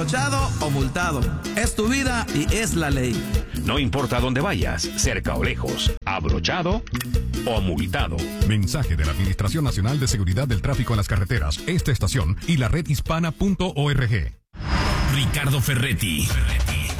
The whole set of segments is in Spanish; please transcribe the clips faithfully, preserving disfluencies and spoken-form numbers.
abrochado o multado. Es tu vida y es la ley. No importa dónde vayas, cerca o lejos, abrochado o multado. Mensaje de la Administración Nacional de Seguridad del Tráfico en las Carreteras, esta estación y la red hispana punto org. Ricardo Ferretti. Ferretti.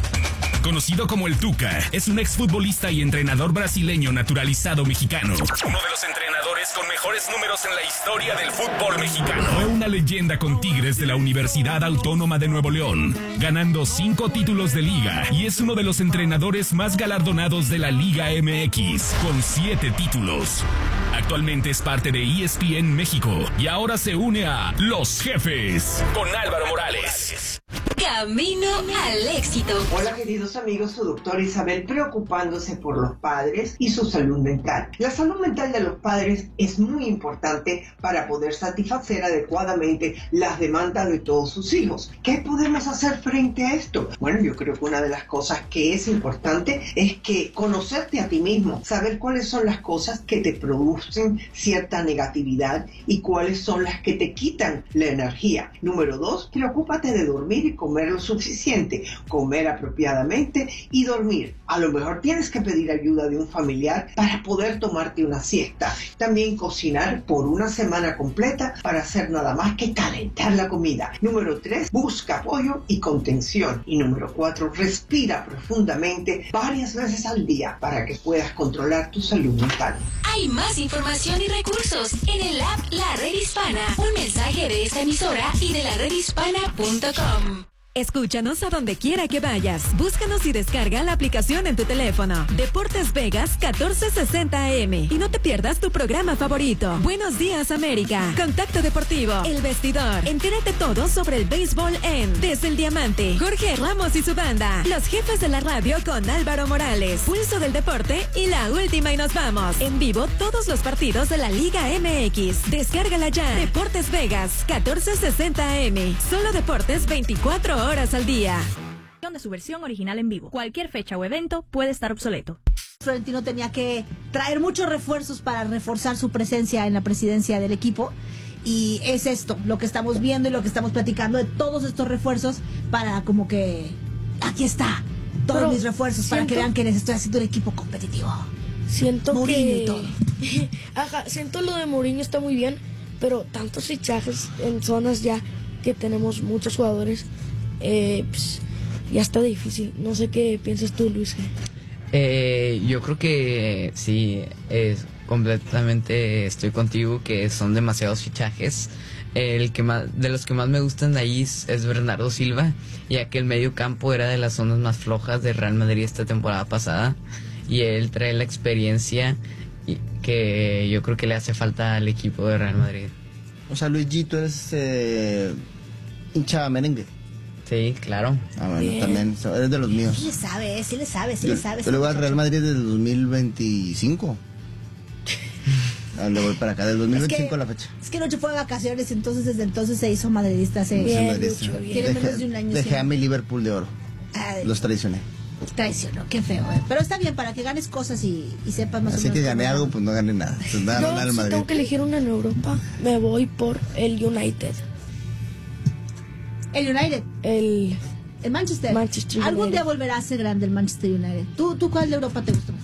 Conocido como el Tuca, es un exfutbolista y entrenador brasileño naturalizado mexicano. Uno de los entrenadores con mejores números en la historia del fútbol mexicano. Fue una leyenda con Tigres de la Universidad Autónoma de Nuevo León, ganando cinco títulos de liga, y es uno de los entrenadores más galardonados de la Liga M X, con siete títulos. Actualmente es parte de E S P N México y ahora se une a Los Jefes con Álvaro Morales. Camino al éxito. Hola queridos amigos, su doctora Isabel preocupándose por los padres y su salud mental. La salud mental de los padres es muy importante para poder satisfacer adecuadamente las demandas de todos sus hijos. ¿Qué podemos hacer frente a esto? Bueno, yo creo que una de las cosas que es importante es que conocerte a ti mismo, saber cuáles son las cosas que te producen cierta negatividad y cuáles son las que te quitan la energía. Número dos, preocúpate de dormir y comer lo suficiente, comer apropiadamente y dormir. A lo mejor tienes que pedir ayuda de un familiar para poder tomarte una siesta. También cocinar por una semana completa para hacer nada más que calentar la comida. Número tres, busca apoyo y contención. Y número cuatro, respira profundamente varias veces al día para que puedas controlar tu salud mental. Hay más información y recursos en el app La Red Hispana. Un mensaje de esta emisora y de la red hispana punto com. Escúchanos a donde quiera que vayas. Búscanos y descarga la aplicación en tu teléfono. Deportes Vegas catorce sesenta A M. Y no te pierdas tu programa favorito. Buenos Días América. Contacto Deportivo. El Vestidor. Entérate todo sobre el béisbol en Desde el Diamante. Jorge Ramos y su banda. Los Jefes de la Radio con Álvaro Morales. Pulso del Deporte y La Última y nos vamos. En vivo todos los partidos de la Liga M X. Descárgala ya. Deportes Vegas catorce sesenta A M. Solo deportes veinticuatro horas al día. De su versión original en vivo. Cualquier fecha o evento puede estar obsoleto. Florentino tenía que traer muchos refuerzos para reforzar su presencia en la presidencia del equipo. Y es esto, lo que estamos viendo y lo que estamos platicando de todos estos refuerzos para como que aquí está, todos Pero mis refuerzos siento, para que vean que les estoy haciendo un equipo competitivo. Siento Mourinho que... y todo. Ajá, siento lo de Mourinho está muy bien, pero tantos fichajes en zonas ya que tenemos muchos jugadores, eh, pues, ya está difícil. No sé qué piensas tú, Luis. Eh, yo creo que sí, es completamente estoy contigo, que son demasiados fichajes. El que más, de los que más me gustan de ahí es, es Bernardo Silva, ya que el medio campo era de las zonas más flojas de Real Madrid esta temporada pasada, y él trae la experiencia y, que yo creo que le hace falta al equipo de Real Madrid. O sea, Luigi, tú eres eh, hincha merengue. Sí, claro. Ah, bueno, Bien. También eres de los míos. Sí le sabe, sí le sabe, sí le sabe. Yo le voy al Real Madrid desde el dos mil veinticinco. Ah, le voy para acá, del dos mil veinticinco es que, a la fecha. Es que Noche fue de vacaciones, entonces desde entonces se hizo madridista. Hace bien, madridista. Mucho, bien. Tiene menos de un año. Dejé a mi Liverpool de oro. Ay, los traicioné. Traicionó, qué feo, eh. Pero está bien para que ganes cosas y, y sepas más Así o menos. Así que gané algo, pues no gané nada. Entonces, nada, Yo, nada si Madrid. tengo que elegir una en Europa, me voy por el United. ¿El United? El... ¿El Manchester? Manchester Algún United. día volverá a ser grande el Manchester United. ¿Tú, tú cuál de Europa te gusta más?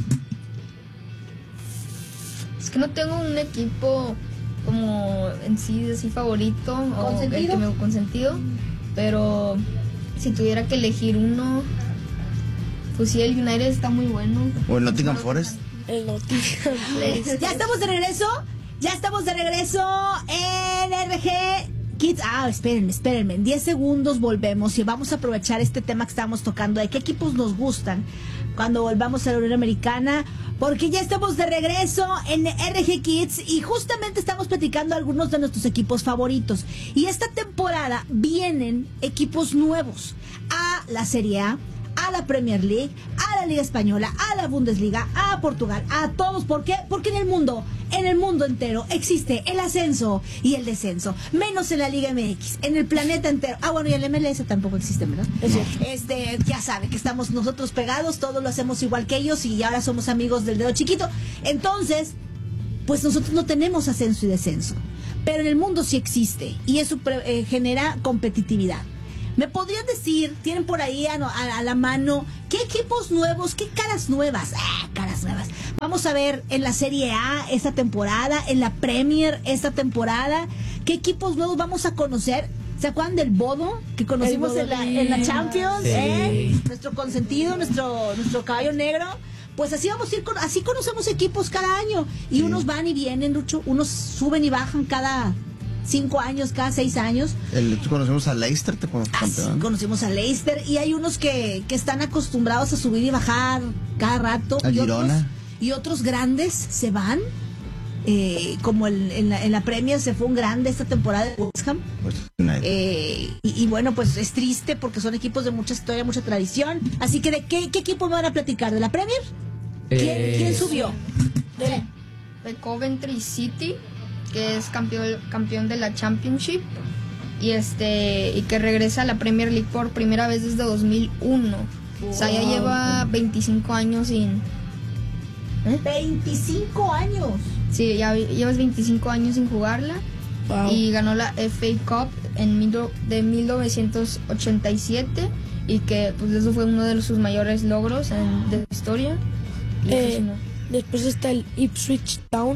Es que no tengo un equipo como en sí así favorito o el que me consentido, pero si tuviera que elegir uno, pues sí, el United está muy bueno. ¿O el Nottingham Forest? El Nottingham Forest. Ya estamos de regreso, ya estamos de regreso en R G Kids. Ah, espérenme, espérenme, en diez segundos volvemos y vamos a aprovechar este tema que estábamos tocando de qué equipos nos gustan cuando volvamos a la Unión Americana, porque ya estamos de regreso en R G Kids y justamente estamos platicando algunos de nuestros equipos favoritos. Y esta temporada vienen equipos nuevos a la Serie A, a la Premier League, a la Liga Española, a la Bundesliga, a Portugal, a todos. ¿Por qué? Porque en el mundo, en el mundo entero existe el ascenso y el descenso, menos en la Liga M X, en el planeta entero. Ah, bueno, y el M L S tampoco existe, ¿verdad? No. Este, ya sabe que estamos nosotros pegados, todos lo hacemos igual que ellos y ahora somos amigos del dedo chiquito. Entonces, pues nosotros no tenemos ascenso y descenso, pero en el mundo sí existe y eso eh, genera competitividad. ¿Me podrían decir, tienen por ahí a, a, a la mano, qué equipos nuevos, qué caras nuevas? Ah, caras nuevas. Vamos a ver en la Serie A esta temporada, en la Premier esta temporada, qué equipos nuevos vamos a conocer. ¿Se acuerdan del Bodo que conocimos en la, en la Champions? Sí. ¿Eh? Nuestro consentido, nuestro, nuestro caballo negro. Pues así vamos a ir, con, así conocemos equipos cada año. Y sí. Unos van y vienen, Lucho, unos suben y bajan cada cinco años, cada seis años. El, conocemos a Leicester, te conocemos, ah, sí, conocemos a Leicester. Y hay unos que, que están acostumbrados a subir y bajar cada rato. A y Girona. Otros, y otros grandes se van. Eh, como el, en, la, en la Premier se fue un grande esta temporada de West Ham. Eh, y, y bueno, pues es triste porque son equipos de mucha historia, mucha tradición. Así que, ¿de qué, qué equipo me van a platicar? ¿De la Premier? ¿Quién, Eh, ¿quién subió? De, de Coventry City, que es campeón, campeón de la Championship. Y este y que regresa a la Premier League por primera vez desde dos mil uno. Wow. O sea, ya lleva veinticinco años sin... ¿Eh? veinticinco años. Sí, ya llevas veinticinco años sin jugarla. Wow. Y ganó la F A Cup en mil, de mil novecientos ochenta y siete. Y que pues eso fue uno de sus mayores logros en, de la historia. Y eh, pues, no. Después está el Ipswich Town,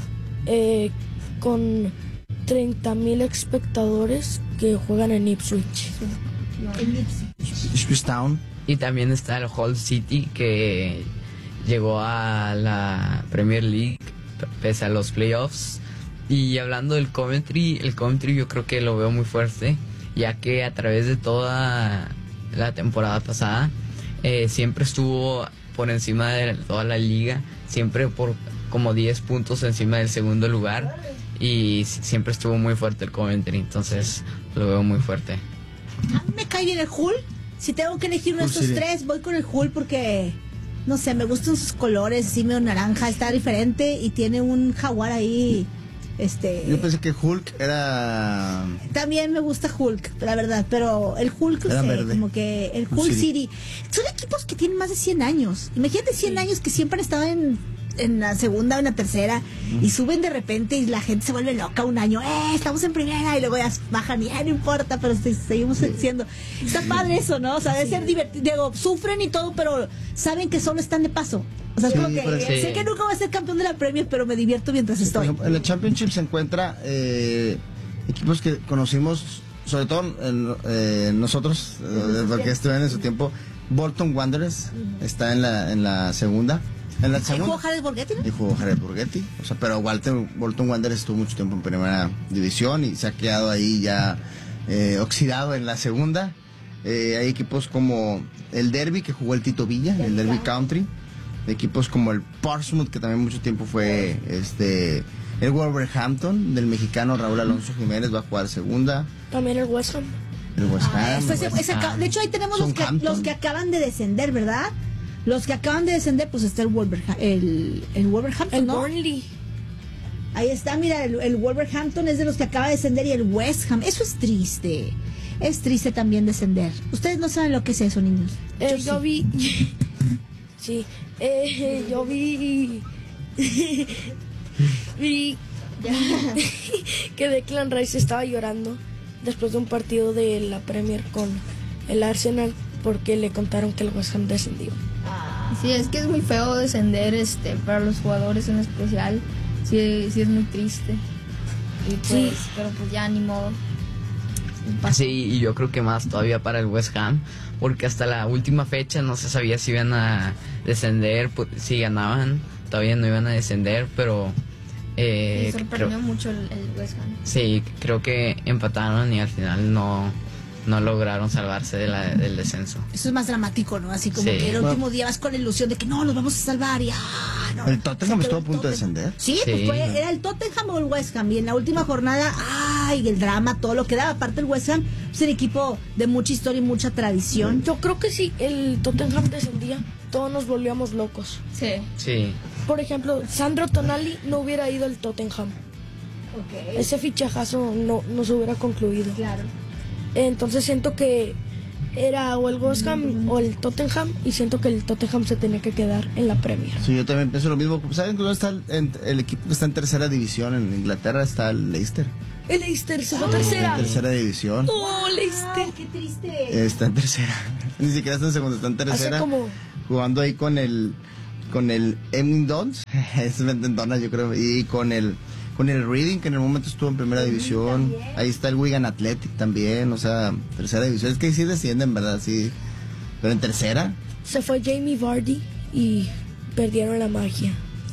eh, con treinta mil espectadores que juegan en Ipswich. Sí. No. En Ipswich. Ipswich Town. Y también está el Hull City, que llegó a la Premier League pese a los playoffs. Y hablando del Coventry, el Coventry yo creo que lo veo muy fuerte, ya que a través de toda la temporada pasada eh, siempre estuvo por encima de toda la liga, siempre por como diez puntos encima del segundo lugar, y siempre estuvo muy fuerte el Coventry, entonces lo veo muy fuerte. A mí me cae bien el Hull. Si tengo que elegir uno de estos tres, voy con el Hull porque, no sé, me gustan sus colores, así medio naranja, está diferente y tiene un jaguar ahí. Este, yo pensé que Hulk era... También me gusta Hulk, la verdad, pero el Hulk, no sé, como que el Hull City. City. Son equipos que tienen más de cien años. Imagínate cien sí. años que siempre han estado en, en la segunda o en la tercera mm. y suben de repente y la gente se vuelve loca un año. ¡Eh, estamos en primera! Y luego ya bajan y ya no importa, pero seguimos sí. siendo. Está padre eso, ¿no? O sea, debe sí. ser divertido. Digo, sufren y todo, pero saben que solo están de paso. O sea, sí, es como que sí. sé que nunca voy a ser campeón de la Premier, pero me divierto mientras sí, estoy. Ejemplo, en la Championship se encuentra eh, equipos que conocimos, sobre todo en, eh, nosotros, eh, porque estuvieron en su tiempo. Bolton Wanderers uh-huh. está en la en la segunda. En la segunda. ¿Y jugó Jared Borghetti, no? Y jugó Jared Borghetti. O sea, pero Walter, Bolton Wanderers estuvo mucho tiempo en primera división y se ha quedado ahí ya eh, oxidado en la segunda. Eh, hay equipos como el Derby, que jugó el Tito Villa, el Derby Country. Equipos como el Portsmouth, que también mucho tiempo fue este el Wolverhampton, del mexicano Raúl Alonso Jiménez, va a jugar segunda. También el West Ham. El West Ham. Ah, el West ese, Ham. De hecho, ahí tenemos los que, los que acaban de descender, ¿verdad? Los que acaban de descender, pues está el Wolverhampton, el, el Wolverhampton, el ¿no? Burnley. Ahí está, mira, el, el Wolverhampton es de los que acaba de descender y el West Ham. Eso es triste. Es triste también descender. Ustedes no saben lo que es eso, niños. Eh, yo, yo sí. vi... Sí, eh, yo vi, vi que Declan Rice estaba llorando después de un partido de la Premier con el Arsenal porque le contaron que el West Ham descendió. Sí, es que es muy feo descender, este, para los jugadores en especial, sí, sí es muy triste. Y pues, sí. Pero pues ya ni modo. Sí, y yo creo que más todavía para el West Ham, porque hasta la última fecha no se sabía si iban a descender, si ganaban, todavía no iban a descender, pero... Eh, Me sorprendió creo, mucho el, el West Ham. Sí, creo que empataron y al final no, no lograron salvarse de la, del descenso. Eso es más dramático, ¿no? Así como sí. que el último día vas con la ilusión de que no, nos vamos a salvar y ah, no. ¿El Tottenham estuvo a punto de descender? Sí, sí. Pues fue, era el Tottenham o el West Ham. Y en la última jornada, ay, el drama, todo lo que daba. Aparte el West Ham es un equipo de mucha historia y mucha tradición. Yo creo que si el Tottenham descendía, todos nos volvíamos locos. Sí. Sí. Por ejemplo, Sandro Tonali no hubiera ido al Tottenham. Okay. Ese fichajazo no, no se hubiera concluido. Claro. Entonces siento que era o el West Ham o el Tottenham, y siento que el Tottenham se tenía que quedar en la Premier. Sí, yo también pienso lo mismo. ¿Saben dónde está el, el equipo que está en tercera división en Inglaterra? Está el Leicester. El Leicester se fue a tercera. En tercera división. Oh, Leicester. Qué triste. Está en tercera. Ni siquiera está en segunda, está en tercera. Hace como... Jugando ahí con el con el Emmingtons, es Ventendona yo creo, y con el con el Reading, que en el momento estuvo en primera división. También. Ahí está el Wigan Athletic también, o sea, tercera división. Es que sí descienden, ¿verdad? Sí. Pero en tercera. Se fue Jamie Vardy y perdieron la magia.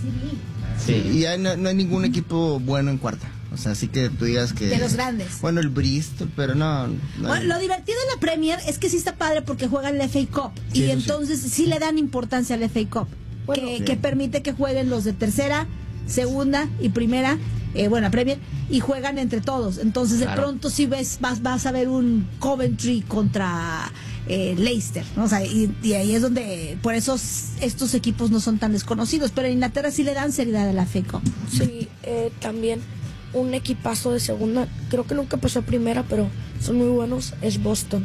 Sí. Sí. Y hay, no, no hay ningún equipo bueno en cuarta. O sea, así que tú digas que... De los grandes. Bueno, el Bristol, pero no... no bueno, lo divertido de la Premier es que sí está padre porque juegan el F A Cup. Sí, y entonces sí. sí le dan importancia al F A Cup. Bueno, que, sí. que permite que jueguen los de tercera, segunda y primera, eh, bueno, Premier, y juegan entre todos. Entonces de claro. pronto sí ves, vas, vas a ver un Coventry contra... Eh, Leicester, ¿no? O sea, y, y ahí es donde, por eso estos equipos no son tan desconocidos, pero en Inglaterra sí le dan seriedad a la F A Cup. Sí, eh, también un equipazo de segunda, creo que nunca pasó a primera, pero son muy buenos, es Boston.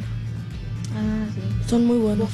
Ah, sí. Son muy buenos.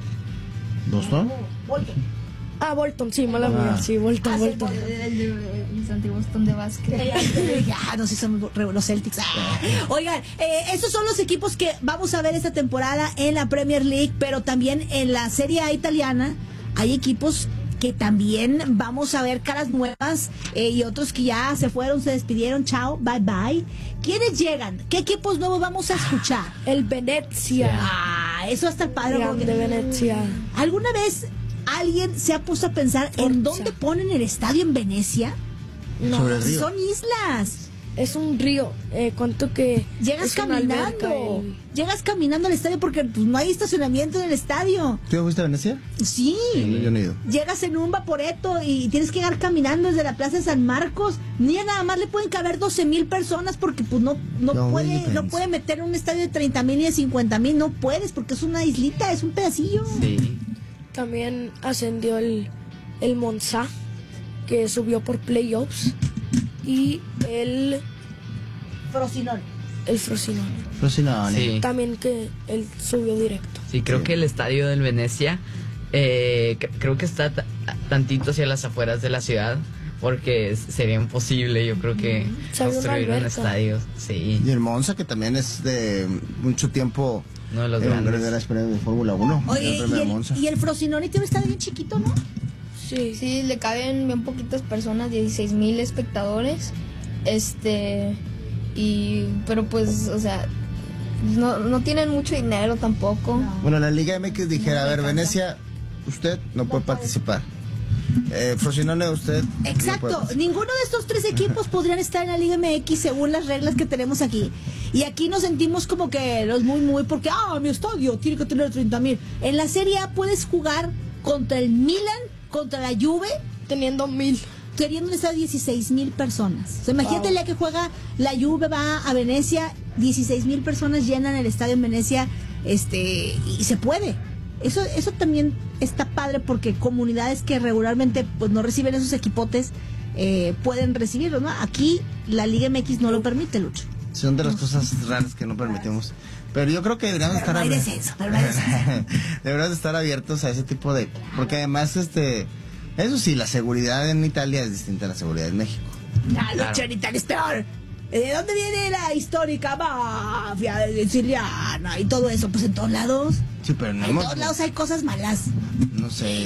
¿Boston? Bolton. Ah, Bolton, sí, mala mía, sí, Bolton, ah, Bolton. El, el, el, el antiboston de básquet. Ya, no sé si son los Celtics. Oigan, eh, estos son los equipos que vamos a ver esta temporada en la Premier League, pero también en la Serie A italiana hay equipos que también vamos a ver caras nuevas eh, y otros que ya se fueron, se despidieron, chao, bye bye. ¿Quiénes llegan? ¿Qué equipos nuevos vamos a escuchar? El Venezia. Ah, eso hasta el padre. De Venecia. ¿Alguna vez alguien se ha puesto a pensar Forza. en dónde ponen el estadio en Venecia? No, sobre el río. Son islas. Es un río. Eh, ¿Cuánto que llegas caminando? Y... Llegas caminando al estadio porque pues, no hay estacionamiento en el estadio. ¿Tú ya fuiste a Venecia? Sí. sí yo no he ido. Llegas en un vaporeto y tienes que llegar caminando desde la Plaza de San Marcos. Ni nada más le pueden caber doce mil personas porque pues no no, no puede no puede meter un estadio de treinta mil ni de cincuenta mil. No puedes porque es una islita, es un pedacillo. Sí. También ascendió el, el Monza, que subió por playoffs. Y el... Frosinone. El Frosinone. Frosinone. Sí. También que él subió directo. Sí, creo sí. que el estadio del Venecia, eh, creo que está t- tantito hacia las afueras de la ciudad, porque sería imposible, yo creo que mm. construir un estadio. Sí. Y el Monza, que también es de mucho tiempo... Uno de los eh, grandes. de la experiencia de Fórmula uno. Oye, el y, el, Monza. y el Frosinone tiene un estadio bien chiquito, ¿no? Sí. Sí, le caben bien poquitas personas, dieciséis mil espectadores. Este... Y... Pero pues, o sea... No, no tienen mucho dinero tampoco. No. Bueno, la Liga M X dijera, no a ver, Venecia, usted no, no puede participar. Eh, Frosinone, usted... Exacto, no ninguno de estos tres equipos podrían estar en la Liga M X según las reglas que tenemos aquí. Y aquí nos sentimos como que los muy muy porque, ah, mi estadio tiene que tener treinta mil. En la Serie A puedes jugar contra el Milan, contra la Juve, teniendo mil. Teniendo un estadio de dieciséis mil personas. O sea, imagínate el día que juega la Juve, va a Venecia, dieciséis mil personas llenan el estadio en Venecia, este, y se puede. Eso, eso también está padre porque comunidades que regularmente pues no reciben esos equipotes eh, pueden recibirlo, ¿no? Aquí la Liga M X no lo permite, Lucho. Son de las cosas raras que no permitimos. Pero yo creo que deberíamos estar no hay descenso, pero no hay descenso. Deberíamos estar abiertos a ese tipo de... Porque además, este... Eso sí, la seguridad en Italia es distinta a la seguridad en México. Ah, Lucho, claro. En Italia es peor. ¿De dónde viene la histórica mafia siciliana y todo eso? Pues en todos lados. Sí, pero no en hemos... todos lados hay cosas malas. No sé.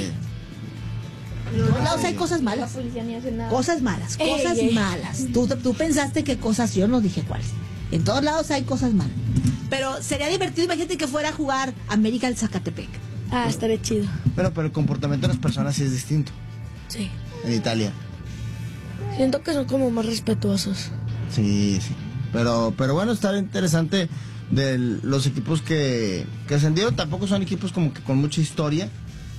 En todos lados hay cosas malas. La policía ni hace nada. Cosas malas, cosas ey, ey. malas. Tú, tú pensaste que cosas, yo no dije cuáles. En todos lados hay cosas malas. Pero sería divertido, imagínate que fuera a jugar América al Zacatepec. Ah, estaría chido. Pero, pero el comportamiento de las personas sí es distinto. Sí. En Italia. Siento que son como más respetuosos. Sí, sí. Pero, pero bueno, está interesante de los equipos que, que ascendieron. Tampoco son equipos como que con mucha historia.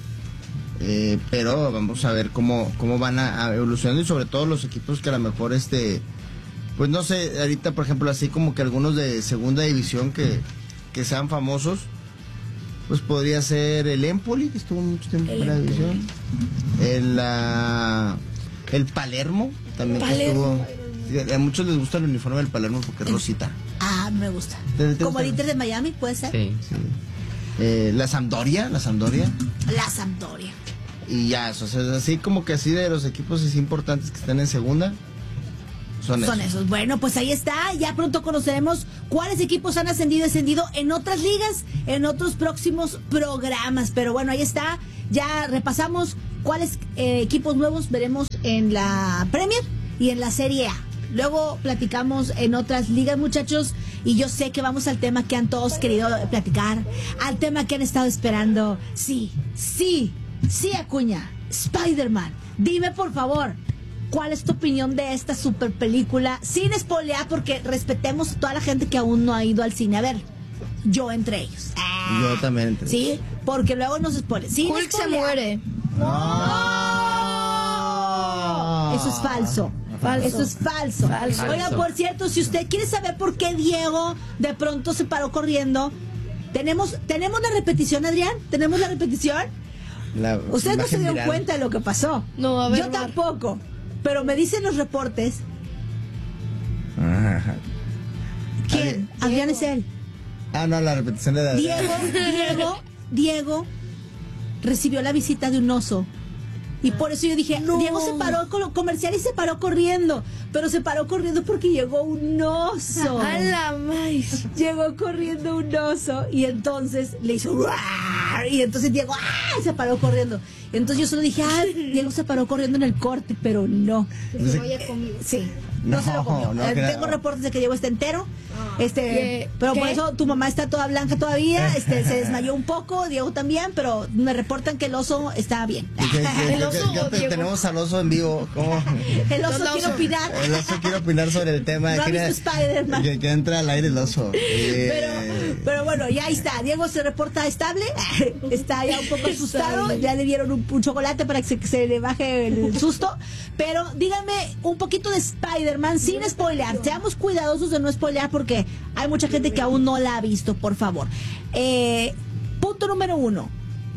Eh, pero vamos a ver cómo, cómo van a, a evolucionando y sobre todo los equipos que a lo mejor este... Pues no sé, ahorita por ejemplo así como que algunos de segunda división que, que sean famosos. Pues podría ser el Empoli, que estuvo mucho tiempo en la división. El, uh, el Palermo, también Palermo. Que estuvo... A muchos les gusta el uniforme del Palermo porque es rosita. Ah, me gusta. ¿Te, te Como gusta? el Inter de Miami, ¿puede ser? Sí. sí. Eh, la Sampdoria, la Sampdoria. La Sampdoria. Y ya, o sea, así como que así de los equipos así importantes que están en segunda, son, son esos. esos. Bueno, pues ahí está. Ya pronto conoceremos cuáles equipos han ascendido y descendido en otras ligas, en otros próximos programas. Pero bueno, ahí está. Ya repasamos cuáles eh, equipos nuevos veremos en la Premier y en la Serie A. Luego platicamos en otras ligas, muchachos. Y yo sé que vamos al tema que han todos querido platicar, al tema que han estado esperando. Sí, sí, sí, Acuña, Spider-Man. Dime, por favor, ¿cuál es tu opinión de esta super película? Sin spoilear, porque respetemos a toda la gente que aún no ha ido al cine a ver. Yo entre ellos. Ah, yo también entre sí, ellos. Porque luego nos spoilean. Sin Hulk spoilear. se muere. ¡No! Eso es falso. Falso. Eso es falso. Falso. Oigan, por cierto, si usted quiere saber por qué Diego de pronto se paró corriendo, tenemos tenemos la repetición, Adrián. Tenemos la repetición. La Ustedes no se dieron viral. cuenta de lo que pasó. No, a ver, yo tampoco. Pero me dicen los reportes. Ajá. ¿Quién? Diego. Adrián es él. Ah, no, la repetición de la... Diego, Diego, Diego recibió la visita de un oso. Y por eso yo dije, no. Diego se paró con lo comercial y se paró corriendo. Pero se paró corriendo porque llegó un oso. A la maíz. Llegó corriendo un oso y entonces le hizo ¡ruar! Y entonces Diego ¡ah! Se paró corriendo. Entonces yo solo dije, ah, Diego se paró corriendo en el corte, pero no. Que se lo haya comido. Sí. No, no se lo comió. No, eh, que tengo no. reportes de que Diego está entero. Este, ¿Qué? pero ¿Qué? por eso tu mamá está toda blanca todavía. Este, se desmayó un poco, Diego también, pero me reportan que el oso está bien. ¿Qué- qué- qué- El oso qué- o qué- Diego. tenemos al oso en vivo. ¿Cómo? El oso ¿Dónde quiere oso? opinar. El oso quiere opinar sobre el tema. No ha quiere- visto Spider-Man. que, que entra al aire el oso. Eh, Pero, pero bueno, ya ahí está. Diego se reporta estable. Está ya un poco asustado. Ya le dieron un, un chocolate para que se, que se le baje el susto. Pero díganme un poquito de Spider-Man sin spoilear. Seamos cuidadosos de no spoilear porque hay mucha gente que aún no la ha visto, por favor. Eh, punto número uno.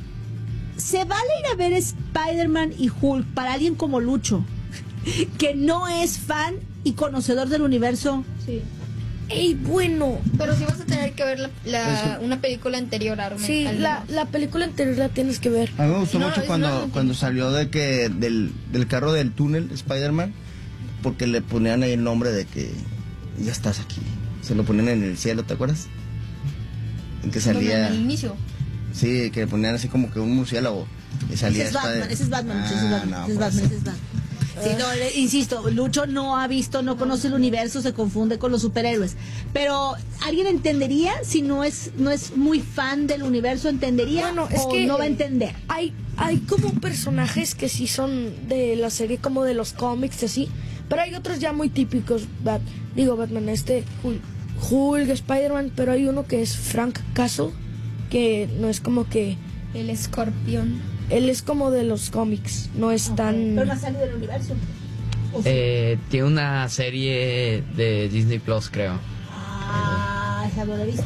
¿Se vale ir a ver Spider-Man y Hulk para alguien como Lucho, que no es fan y conocedor del universo? Sí. Ey, bueno. Pero sí vas a tener que ver la, la- una película anterior, Armen. Sí, al la, menos. la película anterior la tienes que ver. A mí me gustó No, mucho es cuando, una- cuando salió de que del, del carro del túnel Spider-Man, porque le ponían ahí el nombre de que ya estás aquí. Se lo ponían en el cielo, ¿te acuerdas? En que Bueno, salía... en el inicio. Sí, que le ponían así como que un murciélago. Y salía Ese es Batman, Spider- ese es Batman, Ah, ese es Batman, no, ese es pues. Batman, ese es Batman. Sí, no, le- insisto, Lucho no ha visto, no conoce el universo, se confunde con los superhéroes. Pero ¿alguien entendería si no es no es muy fan del universo? ¿Entendería Bueno, es o que no va a entender? Hay, hay como personajes que sí son de la serie, como de los cómics, así. Pero hay otros ya muy típicos. Bat- digo, Batman, este, Hulk, Hulk, Spider-Man. Pero hay uno que es Frank Castle, que no es como que... El escorpión. Él es como de los cómics, no es tan... Pero no ha salido del universo. ¿O sí? Eh, tiene una serie de Disney Plus, creo. Ah, esa no la he visto.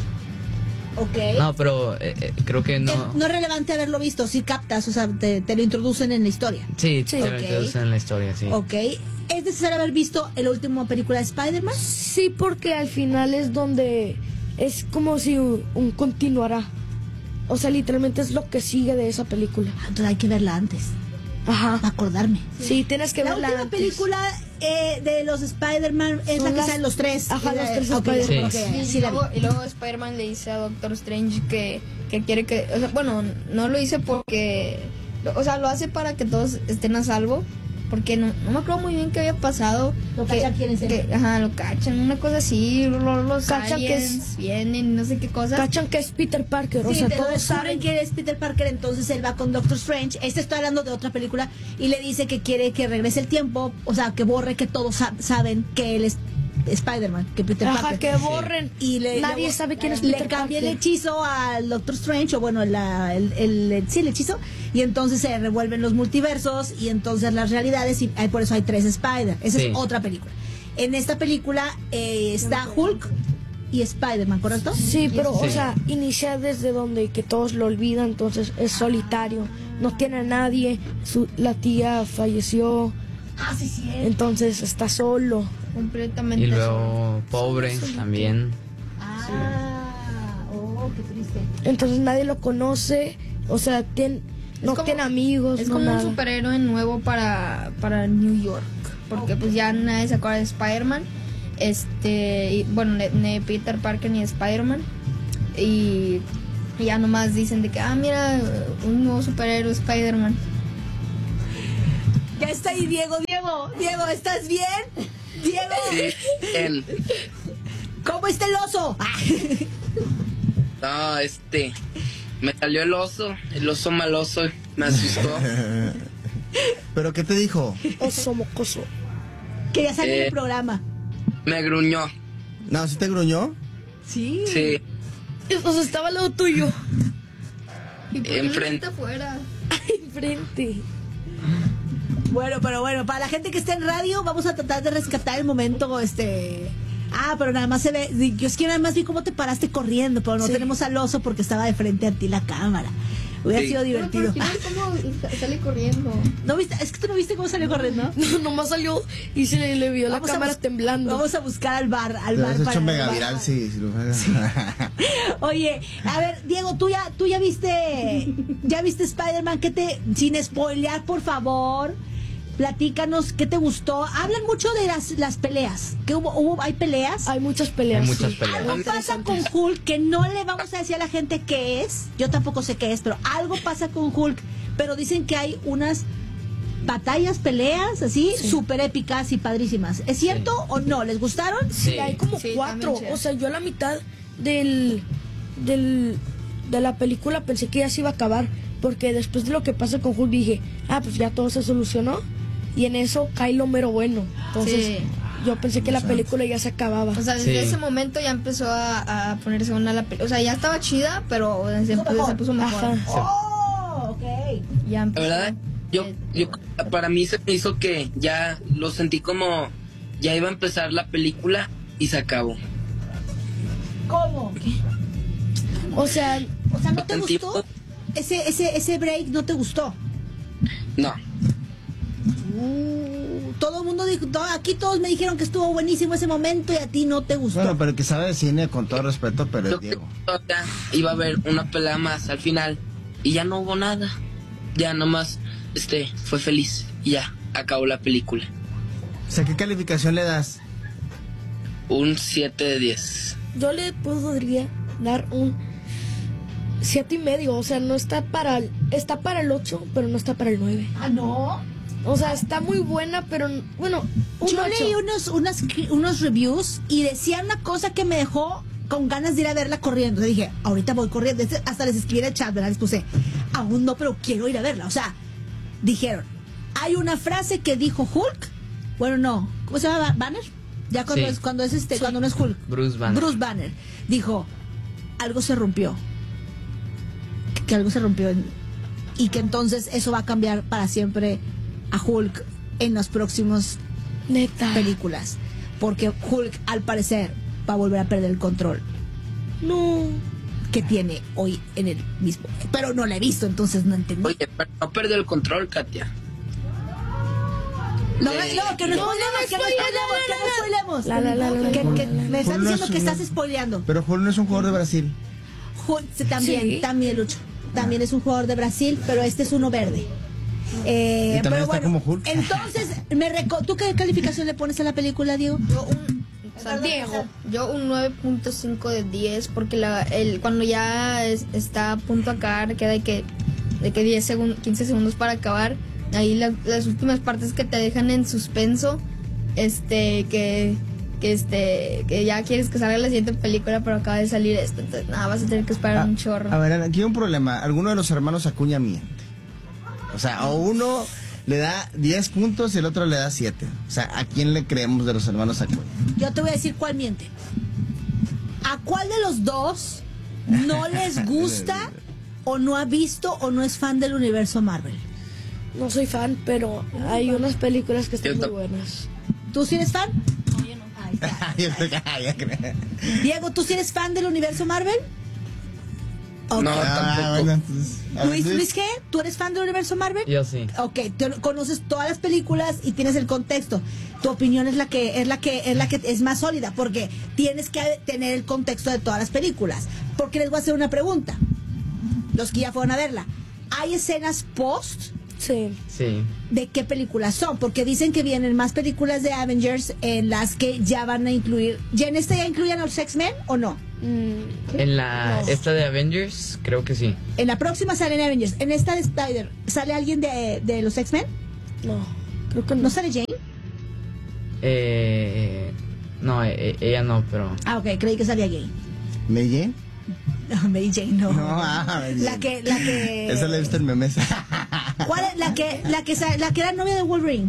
Ok. No, pero eh, eh, creo que Eh, no. no es relevante haberlo visto, si captas, o sea, te, te lo introducen en la historia. Sí, Sí, te lo ok. introducen en la historia, sí. Ok. ¿Es necesario haber visto la última película de Spider-Man? Sí, porque al final es donde es como si un, un continuará. O sea, literalmente es lo que sigue de esa película. Ah, entonces hay que verla antes, Ajá. para acordarme. Sí, tienes que La verla última antes. película eh, de los Spider-Man es Son la que las- salen los tres. Ajá, Eh, los tres ok, Spider-Man. ok, Sí. sí y, la vi. luego, y luego Spider-Man le dice a Doctor Strange que, que quiere que... O sea, bueno, no lo dice porque... O sea, lo hace para que todos estén a salvo. Porque no, no me acuerdo muy bien qué había pasado. Lo que- cachan, ¿quiénes eran? que- Ajá, lo cachan, una cosa así. Lo, los Cachan que aliens es- vienen, no sé qué cosas. Cachan que es Peter Parker, o Sí, sea, te lo todos descubren saben. que es Peter Parker, entonces él va con Doctor Strange. Este está hablando de otra película y le dice que quiere que regrese el tiempo, o sea, que borre que todos sa- saben que él es Spider-Man, que Peter Ajá, Parker. que borren. Y le, Nadie luego sabe quién es le Peter cambia el Parker. hechizo al Doctor Strange, o bueno, la- el, el, el- sí, el hechizo, y entonces se revuelven los multiversos y entonces las realidades, y hay, por eso hay tres Spider. Esa Sí. es otra película. En esta película eh, está Hulk y Spider-Man, ¿correcto? Sí, pero, o Sí. sea, inicia desde donde que todos lo olvidan, entonces es solitario, no tiene a nadie, su, la tía falleció, Ah, sí, sí. entonces está solo. Completamente Y solo. luego pobre también. Ah, oh, qué triste. Entonces nadie lo conoce, o sea, tien- no como- tiene amigos, Es no como nada. un superhéroe nuevo para, para New York. porque pues ya nadie se acuerda de Spider-Man. Este, y, bueno, ni de Peter Parker ni de Spider-Man. Y ya nomás dicen de que, ah, mira, un nuevo superhéroe, Spider-Man. Ya está ahí Diego, Diego, Diego, ¿estás bien? Diego. Sí, bien. ¿Cómo está el oso? No, este, me salió el oso, el oso maloso, me asustó. ¿Pero qué te dijo? Oso mocoso. Quería salir Eh, del programa. Me gruñó. No, ¿sí te gruñó? Sí. Sí. O sea, estaba al lado tuyo. ¿Y por qué no Enfrente. está afuera? Enfrente. Bueno, pero bueno, para la gente que está en radio, vamos a tratar de rescatar el momento, este... Ah, pero nada más se ve... Yo es que nada más vi cómo te paraste corriendo, pero no Sí. tenemos al oso porque estaba de frente a ti la cámara. Hubiera Sí. sido divertido. Pero, pero ¿quién es cómo sale corriendo? ¿No viste? Es que tú no viste cómo salió corriendo. No, nomás salió y se le, le vio Vamos la a cámara bus- temblando. Vamos a buscar al bar, al Te bar has hecho para- mega viral, sí. Si lo Oye, a ver, Diego, tú ya, tú ya viste, ya viste Spider-Man, ¿qué te, sin spoilear, por favor, platícanos qué te gustó? Hablan mucho de las, las peleas, que hubo, hubo, hay peleas. Hay muchas peleas. Hay muchas sí. peleas. Algo pasa con Hulk que no le vamos a decir a la gente qué es. Yo tampoco sé qué es, pero algo pasa con Hulk. Pero dicen que hay unas batallas, peleas, así, Sí. súper épicas y padrísimas. ¿Es cierto o no? ¿Les gustaron? Sí, Sí. hay como Sí, cuatro. también sé. O sea, yo a la mitad del, del de la película pensé que ya se iba a acabar. Porque después de lo que pasa con Hulk dije, ah, pues ya todo se solucionó. Y en eso cae lo mero bueno. Entonces, Sí. yo pensé que la película ya se acababa. O sea, desde Sí. ese momento ya empezó a, a ponerse buena la película. O sea, ya estaba chida, pero se, se puso mejor. Ajá. Oh, ok. Ya La empezó. verdad, yo, Eh, yo, para mí se me hizo que ya lo sentí como ya iba a empezar la película y se acabó. ¿Cómo? O sea, O sea, ¿no te Sentí- gustó? Ese, ese, ese break no te gustó. No, Uh, todo el mundo dijo, todo- aquí todos me dijeron que estuvo buenísimo ese momento y a ti no te gustó. Bueno, pero el que sabe de cine, con todo respeto, pero yo es Diego. todavía iba a haber una pelea más al final y ya no hubo nada. Ya nomás, este, fue feliz y ya acabó la película. O sea, ¿qué calificación le das? Un siete de diez. yo le podría dar un siete y medio. O sea, no está para el, está para el ocho, pero no está para el nueve. Ah, no. O sea, está muy buena, pero bueno, un Yo ocho. leí unos, unas, unos reviews y decían una cosa que me dejó con ganas de ir a verla corriendo. O sea, dije, ahorita voy corriendo. Hasta les escribí en el chat, ¿verdad? Les puse, aún no, pero quiero ir a verla. O sea, dijeron, hay una frase que dijo Hulk. Bueno, no. ¿Cómo se llama? ¿Banner? Ya cuando Sí. es, cuando es este, cuando no es Hulk. Bruce Banner. Bruce Banner. Dijo, algo se rompió. Que, que algo se rompió. en- y que entonces eso va a cambiar para siempre a Hulk en las próximas Neta. películas. Porque Hulk, al parecer, va a volver a perder el control No. que tiene hoy en el mismo. Pero no la he visto, entonces no entendí. Oye, pero no perdió el control, Katia. No, Eh, no, que no no, spoilemos, no, que no spoiler, spoilemos, que no spoilemos. La, la, la, la, Que- la, que la, la. me están Hulk no diciendo es que un- estás spoileando. Pero Hulk no es un jugador de Brasil. Hulk sí, también, Sí. también Lucho. También es un jugador de Brasil, pero este es uno verde. Eh, Y también pero está bueno, como Hulk. entonces, me reco- ¿tú qué calificación le pones a la película, Diego? Yo un, o sea, Diego. yo un nueve punto cinco de diez porque la, el, cuando ya es- está a punto de acabar, queda de que, de que diez segundos, quince segundos para acabar. Ahí la- las últimas partes que te dejan en suspenso, este, que, que este, que ya quieres que salga la siguiente película, pero acaba de salir esto, entonces nada, vas a tener que esperar Ah, un chorro. A ver, aquí hay un problema. Alguno de los hermanos Acuña miente. O sea, o uno le da diez puntos y el otro le da siete. O sea, ¿a quién le creemos de los hermanos Acuña? Yo te voy a decir cuál miente. ¿A cuál de los dos no les gusta o no ha visto o no es fan del universo Marvel? No soy fan, pero hay unas películas que están Yo muy tam- buenas. ¿Tú sí eres fan? Ahí está. Yo creo que- ah, ya creo. Diego, ¿tú sí eres fan del universo Marvel? Ok. No, Ah, tampoco. bueno, entonces, a ver, Luis, Luis, ¿qué? ¿Tú eres fan del universo Marvel? Yo sí. Ok, te- conoces todas las películas y tienes el contexto. Tu opinión es la que es la que es la que es más sólida porque tienes que tener el contexto de todas las películas. Porque les voy a hacer una pregunta. Los que ya fueron a verla, ¿hay escenas post Sí. Sí. ¿De qué películas son? Porque dicen que vienen más películas de Avengers en las que ya van a incluir. ¿Ya en esta ya incluyen a los X-Men o no? Mm, En la no. esta de Avengers, creo que sí. En la próxima salen Avengers. En esta de Spider, ¿sale alguien de, de los X-Men? No, creo que no. ¿No sale Jane? Eh, no, eh, ella no, pero... Ah, ok, creí que salía Jane. ¿Mary Jane? No, Mary Jane no. No, ah, Mary La Jane. que, la que. Esa la he visto en memes. ¿Cuál es? La que, la que, sa- la que era novia de Wolverine.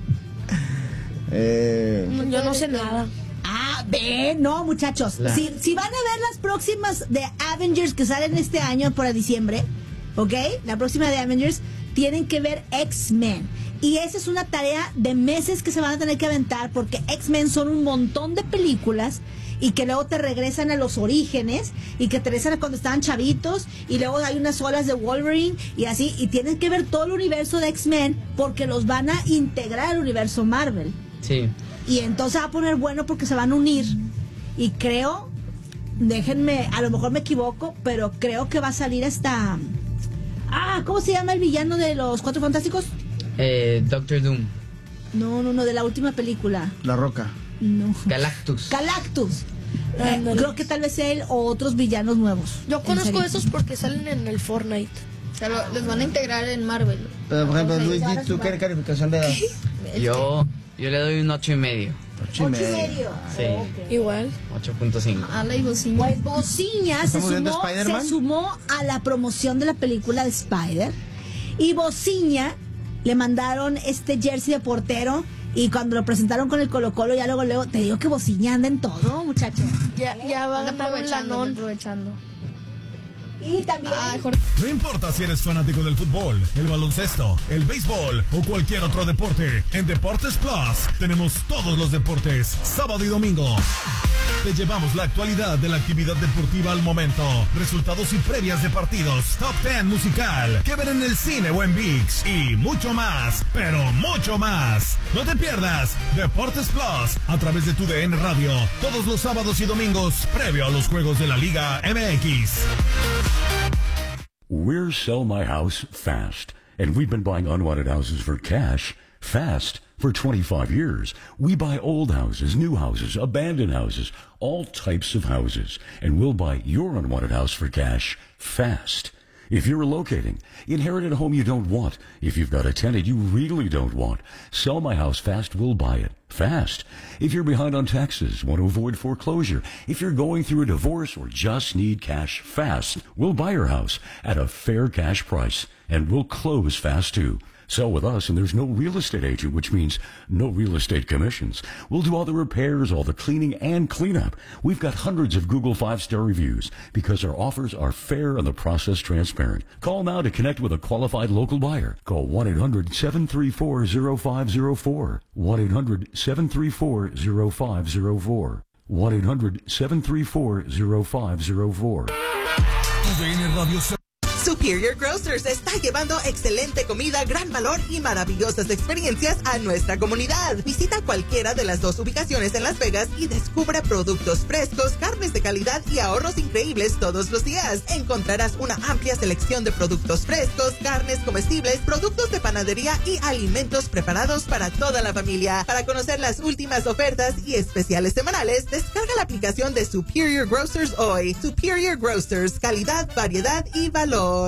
Eh, No, yo no sé nada. Ah, ve, no, muchachos. La- Si, si van a ver las próximas de Avengers que salen este año para diciembre, ¿ok? La próxima de Avengers, tienen que ver X-Men. Y esa es una tarea de meses que se van a tener que aventar porque X-Men son un montón de películas y que luego te regresan a los orígenes y que te regresan a cuando estaban chavitos y luego hay unas olas de Wolverine y así, y tienes que ver todo el universo de X-Men porque los van a integrar al universo Marvel. Sí. Y entonces va a poner bueno porque se van a unir. Y creo, déjenme, a lo mejor me equivoco, pero creo que va a salir esta... Ah, ¿cómo se llama el villano de los Cuatro Fantásticos? Eh, Doctor Doom. No, no, no, de la última película. La Roca. No. Galactus. Galactus. Eh, creo que tal vez él o otros villanos nuevos. Yo En conozco serio. esos porque salen en el Fortnite. O sea, lo- los van a integrar en Marvel. Pero, por ejemplo, Ok. Luis, ¿tú qué calificación le das? Yo, yo le doy un ocho y medio. Ocho y Ocho y medio. medio. Sí. Igual. ocho punto cinco. Ala y bocina. Pues Bociña se ¿Estamos viendo sumó, Spider-Man? se sumó a la promoción de la película de Spider. Y Bociña le mandaron este jersey de portero. Y cuando lo presentaron con el Colo Colo, ya luego, luego, te digo que Bociña anda en todo, muchacho. Ya, ya va a Anda ganar un aprovechando, lanón. anda aprovechando. Y también... Ay, Jorge. No importa si eres fanático del fútbol, el baloncesto, el béisbol o cualquier otro deporte, en Deportes Plus tenemos todos los deportes, sábado y domingo. Te llevamos la actualidad de la actividad deportiva al momento, resultados y previas de partidos, top diez musical, que ver en el cine o en ViX y mucho más, pero mucho más. No te pierdas Deportes Plus a través de tu D N Radio, todos los sábados y domingos, previo a los juegos de la Liga M X. We're Sell My House Fast, and we've been buying unwanted houses for cash fast for twenty-five years. We buy old houses, new houses, abandoned houses, all types of houses, and we'll buy your unwanted house for cash fast. If you're relocating, inherited a home you don't want, if you've got a tenant you really don't want, Sell My House Fast will buy it fast. If you're behind on taxes, want to avoid foreclosure, if you're going through a divorce or just need cash fast, we'll buy your house at a fair cash price, and we'll close fast too. Sell with us, and there's no real estate agent, which means no real estate commissions. We'll do all the repairs, all the cleaning, and cleanup. We've got hundreds of Google five-star reviews because our offers are fair and the process transparent. Call now to connect with a qualified local buyer. Call one eight hundred seven three four zero five zero four. one eight hundred seven three four zero five zero four. one eight hundred seven three four zero five zero four. Tu D N Radio Superior Grocers está llevando excelente comida, gran valor y maravillosas experiencias a nuestra comunidad. Visita cualquiera de las dos ubicaciones en Las Vegas y descubre productos frescos, carnes de calidad y ahorros increíbles todos los días. Encontrarás una amplia selección de productos frescos, carnes comestibles, productos de panadería y alimentos preparados para toda la familia. Para conocer las últimas ofertas y especiales semanales, descarga la aplicación de Superior Grocers hoy. Superior Grocers, calidad, variedad y valor.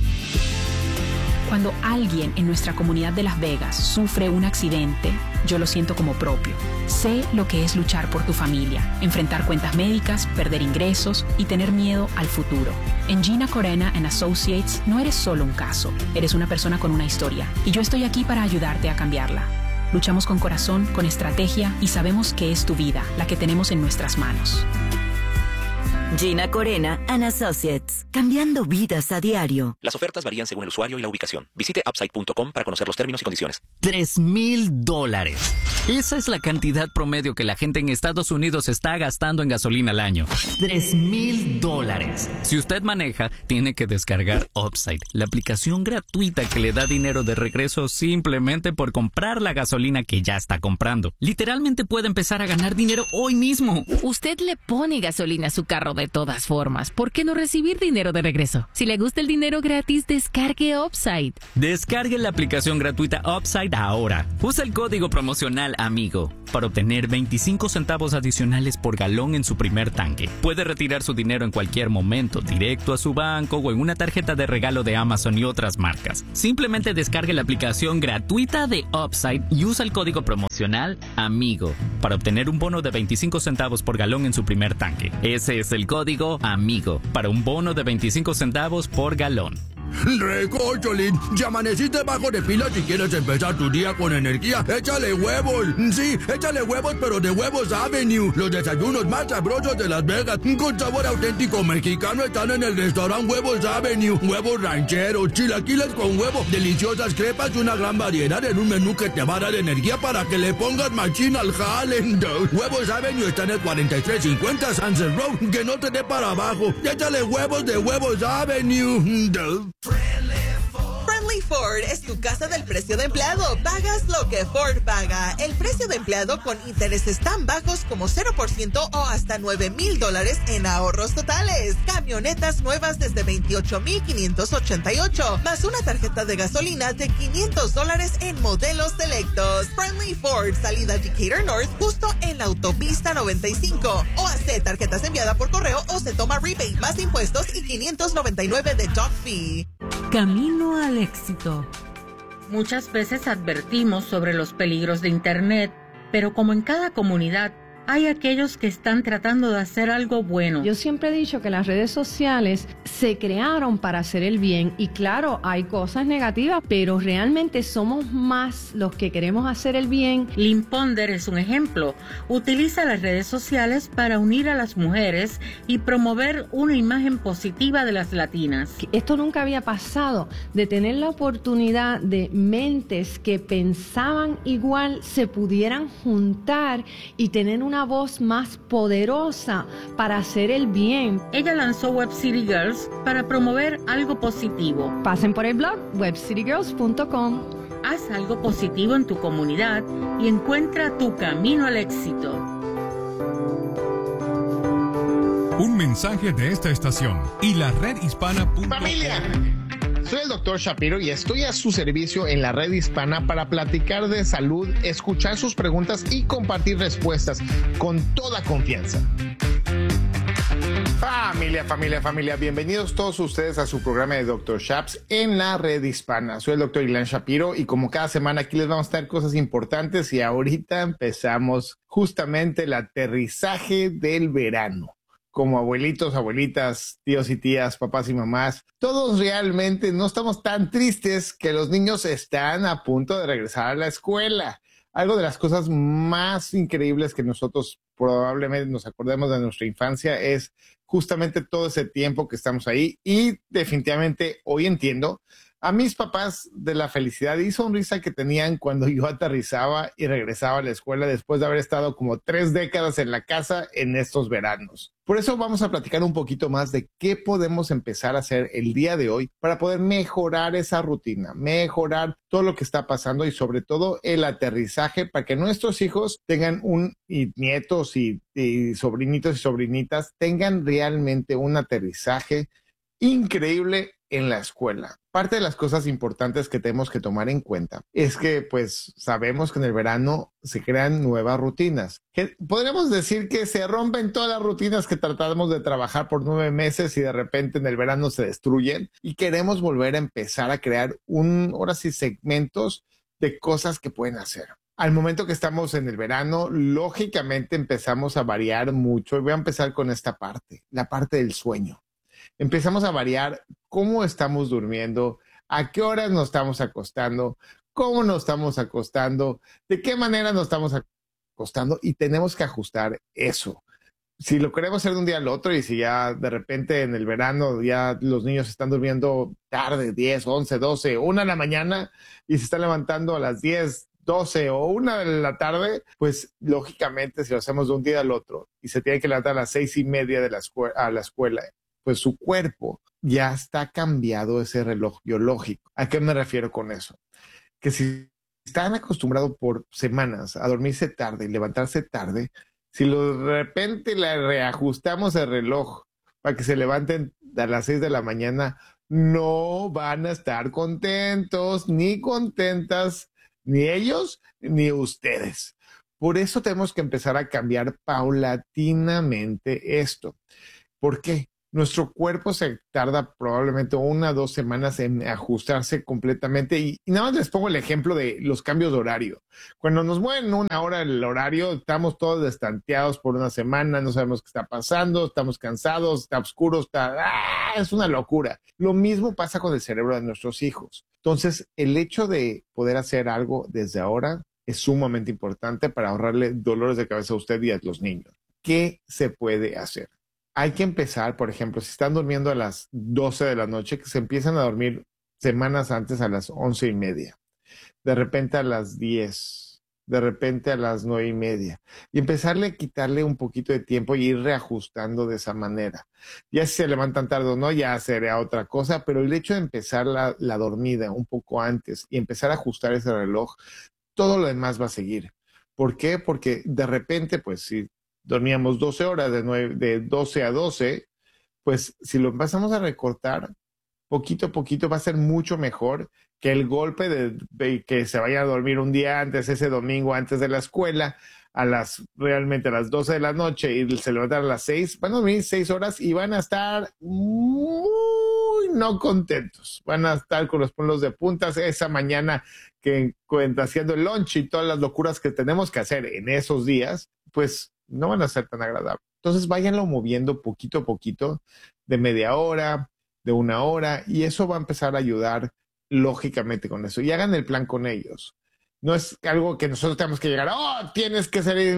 Cuando alguien en nuestra comunidad de Las Vegas sufre un accidente, yo lo siento como propio. Sé lo que es luchar por tu familia, enfrentar cuentas médicas, perder ingresos y tener miedo al futuro. En Gina Corena and Associates no eres solo un caso, eres una persona con una historia y yo estoy aquí para ayudarte a cambiarla. Luchamos con corazón, con estrategia y sabemos que es tu vida la que tenemos en nuestras manos. Gina Corena and Associates, cambiando vidas a diario. Las ofertas varían según el usuario y la ubicación. Visite upside punto com para conocer los términos y condiciones. Tres mil dólares. Esa es la cantidad promedio que la gente en Estados Unidos está gastando en gasolina al año. Tres mil dólares. Si usted maneja, tiene que descargar Upside, la aplicación gratuita que le da dinero de regreso simplemente por comprar la gasolina que ya está comprando. Literalmente puede empezar a ganar dinero hoy mismo. Usted le pone gasolina a su carro de todas formas, ¿por qué no recibir dinero de regreso? Si le gusta el dinero gratis, descargue Upside. Descargue la aplicación gratuita Upside ahora. Usa el código promocional AMIGO para obtener veinticinco centavos adicionales por galón en su primer tanque. Puede retirar su dinero en cualquier momento, directo a su banco o en una tarjeta de regalo de Amazon y otras marcas. Simplemente descargue la aplicación gratuita de Upside y usa el código promocional AMIGO para obtener un bono de veinticinco centavos por galón en su primer tanque. Ese es el código AMIGO para un bono de veinticinco centavos por galón. Recocholín, ya amaneciste bajo de pila si quieres empezar tu día con energía. Échale huevos, sí, échale huevos, pero de Huevos Avenue. Los desayunos más sabrosos de Las Vegas, con sabor auténtico mexicano, están en el restaurante Huevos Avenue. Huevos rancheros, chilaquiles con huevo, deliciosas crepas y una gran variedad en un menú que te va a dar energía para que le pongas machín al jale. Huevos Avenue está en el cuarenta y tres cincuenta Sunset Road, que no te dé para abajo. Échale huevos de Huevos Avenue. Friendly Ford es tu casa del precio de empleado. Pagas lo que Ford paga. El precio de empleado con intereses tan bajos como cero por ciento o hasta nueve mil dólares en ahorros totales. Camionetas nuevas desde veintiocho mil quinientos ochenta y ocho, más una tarjeta de gasolina de quinientos dólares en modelos selectos. Friendly Ford, salida Decatur North, justo en la autopista noventa y cinco. O hace tarjetas enviadas por correo o se toma rebate más impuestos y quinientos noventa y nueve de dock fee. Camino al éxito. Muchas veces advertimos sobre los peligros de Internet, pero como en cada comunidad, hay aquellos que están tratando de hacer algo bueno. Yo siempre he dicho que las redes sociales se crearon para hacer el bien y claro, hay cosas negativas, pero realmente somos más los que queremos hacer el bien. Lynn Ponder es un ejemplo. Utiliza las redes sociales para unir a las mujeres y promover una imagen positiva de las latinas. Esto nunca había pasado, de tener la oportunidad de mentes que pensaban igual se pudieran juntar y tener una voz más poderosa para hacer el bien. Ella lanzó Web City Girls para promover algo positivo. Pasen por el blog web city girls punto com. Haz algo positivo en tu comunidad y encuentra tu camino al éxito. Un mensaje de esta estación y la red hispana. ¡Familia! Soy el doctor Shapiro y estoy a su servicio en la red hispana para platicar de salud, escuchar sus preguntas y compartir respuestas con toda confianza. Familia, familia, familia, bienvenidos todos ustedes a su programa de doctor Shaps en la red hispana. Soy el doctor Ilan Shapiro y como cada semana aquí les vamos a traer cosas importantes y ahorita empezamos justamente el aterrizaje del verano. Como abuelitos, abuelitas, tíos y tías, papás y mamás, todos realmente no estamos tan tristes que los niños están a punto de regresar a la escuela. Algo de las cosas más increíbles que nosotros probablemente nos acordemos de nuestra infancia es justamente todo ese tiempo que estamos ahí y definitivamente hoy entiendo a mis papás de la felicidad y sonrisa que tenían cuando yo aterrizaba y regresaba a la escuela después de haber estado como tres décadas en la casa en estos veranos. Por eso vamos a platicar un poquito más de qué podemos empezar a hacer el día de hoy para poder mejorar esa rutina, mejorar todo lo que está pasando y sobre todo el aterrizaje para que nuestros hijos tengan un, y nietos y, y sobrinitos y sobrinitas tengan realmente un aterrizaje increíble en la escuela. Parte de las cosas importantes que tenemos que tomar en cuenta es que pues sabemos que en el verano se crean nuevas rutinas. Que podríamos decir que se rompen todas las rutinas que tratamos de trabajar por nueve meses y de repente en el verano se destruyen y queremos volver a empezar a crear un, ahora sí, segmentos de cosas que pueden hacer. Al momento que estamos en el verano, lógicamente empezamos a variar mucho y voy a empezar con esta parte, la parte del sueño. Empezamos a variar cómo estamos durmiendo, a qué horas nos estamos acostando, cómo nos estamos acostando, de qué manera nos estamos acostando y tenemos que ajustar eso. Si lo queremos hacer de un día al otro y si ya de repente en el verano ya los niños están durmiendo tarde, diez, once, doce, una de la mañana y se están levantando a las diez, doce o una de la tarde, pues lógicamente si lo hacemos de un día al otro y se tiene que levantar a las seis y media de la escuela, a la escuela, pues su cuerpo ya está cambiado ese reloj biológico. ¿A qué me refiero con eso? Que si están acostumbrados por semanas a dormirse tarde y levantarse tarde, si lo, de repente le reajustamos el reloj para que se levanten a las seis de la mañana, no van a estar contentos ni contentas, ni ellos ni ustedes. Por eso tenemos que empezar a cambiar paulatinamente esto. ¿Por qué? Nuestro cuerpo se tarda probablemente una o dos semanas en ajustarse completamente. Y, y nada más les pongo el ejemplo de los cambios de horario. Cuando nos mueven una hora el horario, estamos todos destanteados por una semana, no sabemos qué está pasando, estamos cansados, está oscuro, está, ¡ah! Es una locura. Lo mismo pasa con el cerebro de nuestros hijos. Entonces, el hecho de poder hacer algo desde ahora es sumamente importante para ahorrarle dolores de cabeza a usted y a los niños. ¿Qué se puede hacer? Hay que empezar, por ejemplo, si están durmiendo a las doce de la noche, que se empiezan a dormir semanas antes a las once y media, de repente a las diez, de repente a las nueve y media, y empezarle a quitarle un poquito de tiempo y ir reajustando de esa manera. Ya si se levantan tarde o no, ya sería otra cosa, pero el hecho de empezar la, la dormida un poco antes y empezar a ajustar ese reloj, todo lo demás va a seguir. ¿Por qué? Porque de repente, pues si dormíamos doce horas, de, nueve, de doce a doce, pues si lo empezamos a recortar, poquito a poquito va a ser mucho mejor que el golpe de, de que se vaya a dormir un día antes, ese domingo antes de la escuela, a las realmente a las doce de la noche y se levantan a las seis, van a dormir seis horas y van a estar muy no contentos. Van a estar con los pelos de puntas esa mañana que cuenta haciendo el lunch y todas las locuras que tenemos que hacer en esos días, pues no van a ser tan agradables. Entonces váyanlo moviendo poquito a poquito, de media hora, de una hora, y eso va a empezar a ayudar lógicamente con eso. Y hagan el plan con ellos. No es algo que nosotros tenemos que llegar, oh, tienes que ser...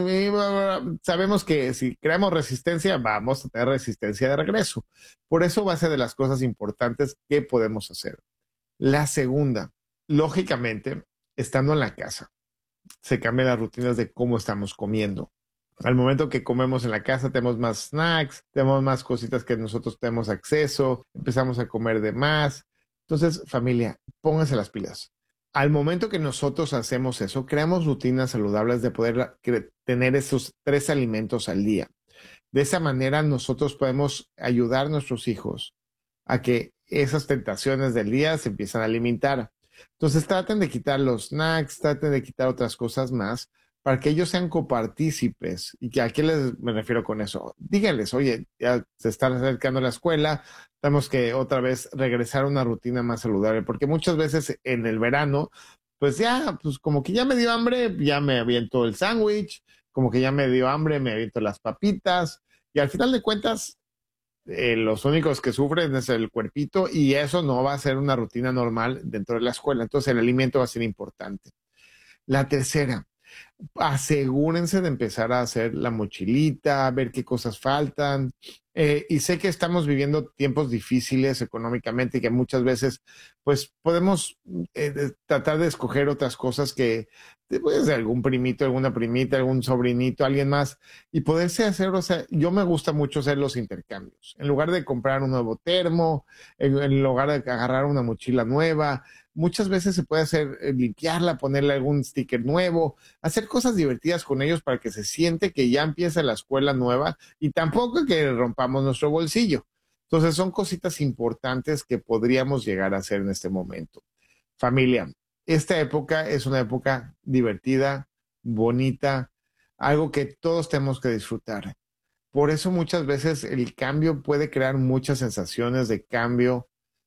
Sabemos que si creamos resistencia, vamos a tener resistencia de regreso. Por eso va a ser de las cosas importantes que podemos hacer. La segunda, lógicamente, estando en la casa, se cambian las rutinas de cómo estamos comiendo. Al momento que comemos en la casa tenemos más snacks, tenemos más cositas que nosotros tenemos acceso, empezamos a comer de más. Entonces, familia, pónganse las pilas. Al momento que nosotros hacemos eso, creamos rutinas saludables de poder tener esos tres alimentos al día. De esa manera nosotros podemos ayudar a nuestros hijos a que esas tentaciones del día se empiezan a limitar. Entonces traten de quitar los snacks, traten de quitar otras cosas más, para que ellos sean copartícipes. ¿Y que a qué les me refiero con eso? Díganles, oye, ya se están acercando a la escuela, tenemos que otra vez regresar a una rutina más saludable, porque muchas veces en el verano, pues ya, pues como que ya me dio hambre, ya me aviento el sándwich, como que ya me dio hambre, me aviento las papitas, y al final de cuentas, eh, los únicos que sufren es el cuerpito, y eso no va a ser una rutina normal dentro de la escuela. Entonces el alimento va a ser importante. La tercera, asegúrense de empezar a hacer la mochilita, ver qué cosas faltan. Eh, y sé que estamos viviendo tiempos difíciles económicamente y que muchas veces pues podemos eh, de, tratar de escoger otras cosas que, pues, de algún primito, alguna primita, algún sobrinito, alguien más, y poderse hacer, o sea, yo me gusta mucho hacer los intercambios. En lugar de comprar un nuevo termo, en, en lugar de agarrar una mochila nueva, muchas veces se puede hacer, eh, limpiarla, ponerle algún sticker nuevo, hacer cosas divertidas con ellos para que se siente que ya empieza la escuela nueva y tampoco que rompamos nuestro bolsillo. Entonces son cositas importantes que podríamos llegar a hacer en este momento. Familia, esta época es una época divertida, bonita, algo que todos tenemos que disfrutar. Por eso muchas veces el cambio puede crear muchas sensaciones de cambio,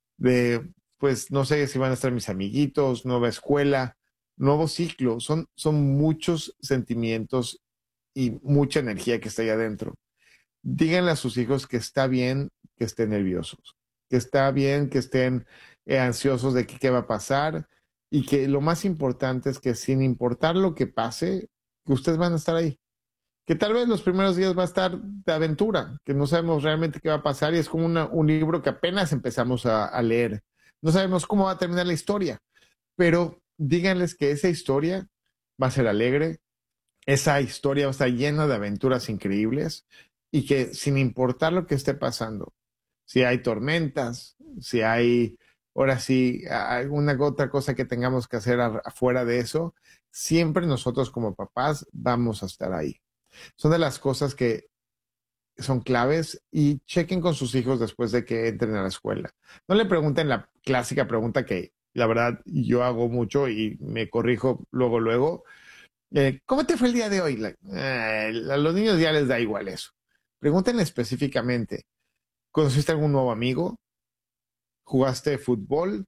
de pues no sé si van a estar mis amiguitos, nueva escuela, nuevo ciclo. Son, son muchos sentimientos y mucha energía que está ahí adentro. Díganle a sus hijos que está bien que estén nerviosos, que está bien que estén eh, ansiosos de que, qué va a pasar, y que lo más importante es que sin importar lo que pase, que ustedes van a estar ahí. Que tal vez los primeros días va a estar de aventura, que no sabemos realmente qué va a pasar y es como una, un libro que apenas empezamos a, a leer. No sabemos cómo va a terminar la historia, pero díganles que esa historia va a ser alegre, esa historia va a estar llena de aventuras increíbles y que sin importar lo que esté pasando, si hay tormentas, si hay, ahora sí, alguna otra cosa que tengamos que hacer afuera de eso, siempre nosotros como papás vamos a estar ahí. Son de las cosas que son claves y chequen con sus hijos después de que entren a la escuela. No le pregunten la clásica pregunta que la verdad yo hago mucho y me corrijo luego, luego. Eh, ¿Cómo te fue el día de hoy? La, eh, a los niños ya les da igual eso. Pregúntenle específicamente, ¿conociste algún nuevo amigo? ¿Jugaste fútbol?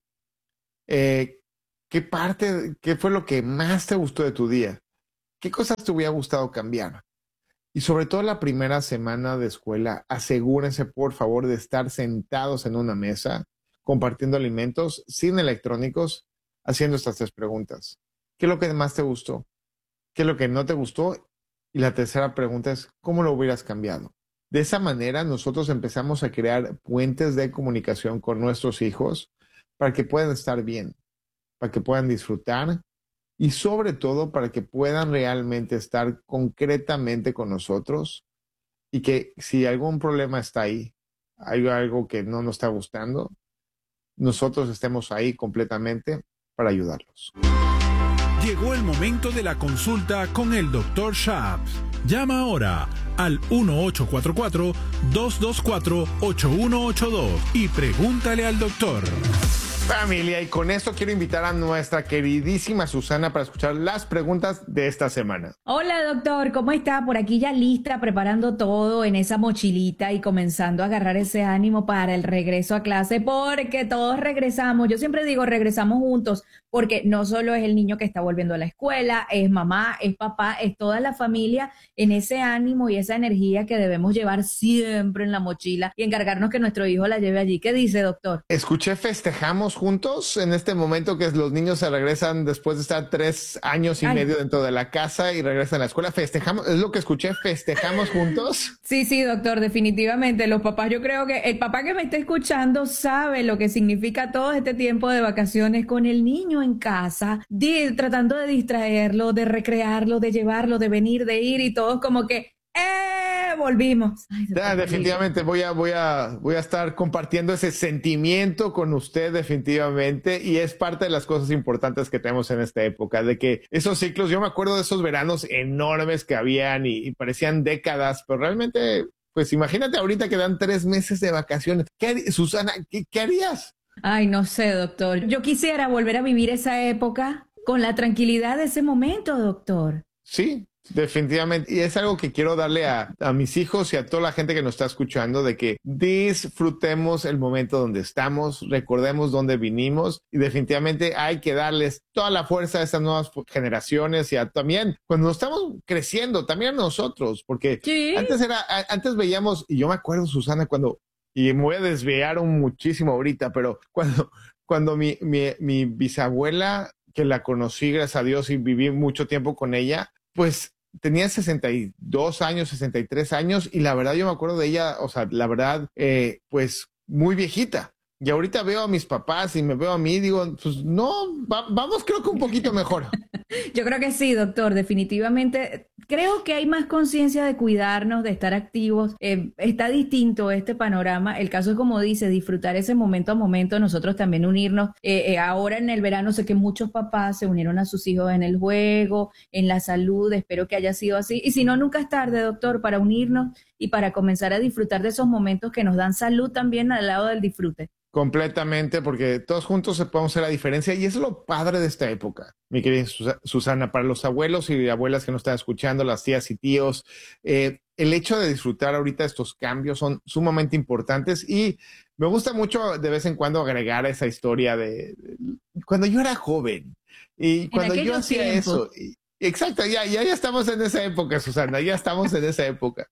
Eh, ¿Qué parte, qué fue lo que más te gustó de tu día? ¿Qué cosas te hubiera gustado cambiar? Y sobre todo la primera semana de escuela, asegúrense por favor de estar sentados en una mesa, compartiendo alimentos, sin electrónicos, haciendo estas tres preguntas. ¿Qué es lo que más te gustó? ¿Qué es lo que no te gustó? Y la tercera pregunta es, ¿cómo lo hubieras cambiado? De esa manera nosotros empezamos a crear puentes de comunicación con nuestros hijos para que puedan estar bien, para que puedan disfrutar y sobre todo para que puedan realmente estar concretamente con nosotros y que si algún problema está ahí, hay algo que no nos está gustando, nosotros estemos ahí completamente para ayudarlos. Llegó el momento de la consulta con el doctor Shaps. Llama ahora al uno ocho cuatro cuatro, dos dos cuatro, ocho uno ocho dos y pregúntale al doctor. Familia, y con esto quiero invitar a nuestra queridísima Susana para escuchar las preguntas de esta semana. Hola doctor, ¿cómo está? Por aquí ya lista, preparando todo en esa mochilita y comenzando a agarrar ese ánimo para el regreso a clase, porque todos regresamos, yo siempre digo regresamos juntos, porque no solo es el niño que está volviendo a la escuela, es mamá, es papá, es toda la familia en ese ánimo y esa energía que debemos llevar siempre en la mochila y encargarnos que nuestro hijo la lleve allí. ¿Qué dice, doctor? Escuché, festejamos juntos en este momento que los niños se regresan después de estar tres años y Ay. medio dentro de la casa y regresan a la escuela. Festejamos, es lo que escuché, festejamos juntos. Sí, sí, doctor, definitivamente. Los papás, yo creo que el papá que me está escuchando sabe lo que significa todo este tiempo de vacaciones con el niño en casa, de, tratando de distraerlo, de recrearlo, de llevarlo, de venir, de ir y todos como que ¡eh! Volvimos. Ay, ya, definitivamente voy a, voy a, voy a estar compartiendo ese sentimiento con usted definitivamente y es parte de las cosas importantes que tenemos en esta época, de que esos ciclos, yo me acuerdo de esos veranos enormes que habían y, y parecían décadas, pero realmente, pues imagínate ahorita que dan tres meses de vacaciones. ¿Qué, Susana, ¿qué, qué harías? Ay, no sé, doctor. Yo quisiera volver a vivir esa época con la tranquilidad de ese momento, doctor. Sí, definitivamente. Y es algo que quiero darle a, a mis hijos y a toda la gente que nos está escuchando, de que disfrutemos el momento donde estamos, recordemos dónde vinimos y definitivamente hay que darles toda la fuerza a estas nuevas generaciones y a, también cuando estamos creciendo, también a nosotros, porque ¿Sí? antes era, a, antes veíamos, y yo me acuerdo, Susana, cuando, y me voy a desviar un muchísimo ahorita, pero cuando, cuando mi, mi, mi bisabuela, que la conocí, gracias a Dios, y viví mucho tiempo con ella, pues tenía sesenta y dos años, sesenta y tres años, y la verdad yo me acuerdo de ella, o sea, la verdad, eh, pues muy viejita. Y ahorita veo a mis papás y me veo a mí y digo, pues no, va, vamos creo que un poquito mejor. Yo creo que sí, doctor, definitivamente. Creo que hay más conciencia de cuidarnos, de estar activos. Eh, está distinto este panorama. El caso es, como dice, disfrutar ese momento a momento, nosotros también unirnos. Eh, eh, ahora en el verano sé que muchos papás se unieron a sus hijos en el juego, en la salud, espero que haya sido así. Y si no, nunca es tarde, doctor, para unirnos y para comenzar a disfrutar de esos momentos que nos dan salud también al lado del disfrute. Completamente, porque todos juntos podemos hacer la diferencia y eso es lo padre de esta época, mi querida Susana, para los abuelos y abuelas que nos están escuchando, las tías y tíos, eh, el hecho de disfrutar ahorita estos cambios son sumamente importantes y me gusta mucho de vez en cuando agregar esa historia de, de cuando yo era joven y cuando yo hacía tiempos. eso. Y, exacto, ya, ya, ya estamos en esa época, Susana, ya estamos en esa época.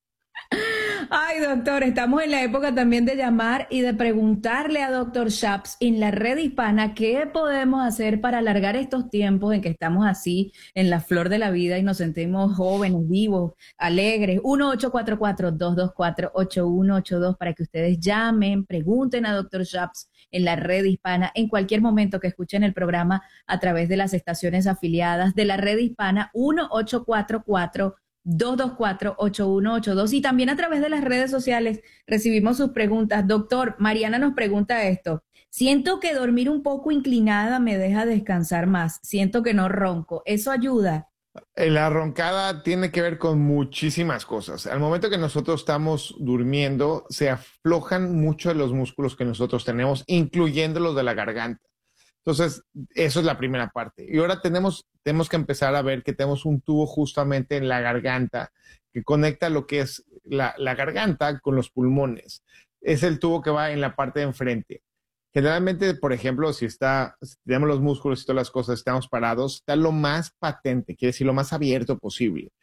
Ay, doctor, estamos en la época también de llamar y de preguntarle a doctor Shaps en la red hispana qué podemos hacer para alargar estos tiempos en que estamos así en la flor de la vida y nos sentimos jóvenes, vivos, alegres. uno ocho cuatro cuatro, dos dos cuatro, ocho uno ocho dos para que ustedes llamen, pregunten a doctor Shaps en la red hispana en cualquier momento que escuchen el programa a través de las estaciones afiliadas de la red hispana. Uno ocho cuatro cuatro, dos dos cuatro, ocho uno ocho dos y también a través de las redes sociales recibimos sus preguntas. Doctor, Mariana nos pregunta esto: siento que dormir un poco inclinada me deja descansar más, siento que no ronco, ¿eso ayuda? La roncada tiene que ver con muchísimas cosas. Al momento que nosotros estamos durmiendo, se aflojan mucho de los músculos que nosotros tenemos, incluyendo los de la garganta. Entonces, eso es la primera parte. Y ahora tenemos, tenemos que empezar a ver que tenemos un tubo justamente en la garganta que conecta lo que es la, la garganta con los pulmones. Es el tubo que va en la parte de enfrente. Generalmente, por ejemplo, si está, si tenemos los músculos y todas las cosas, estamos parados, está lo más patente, quiere decir lo más abierto posible.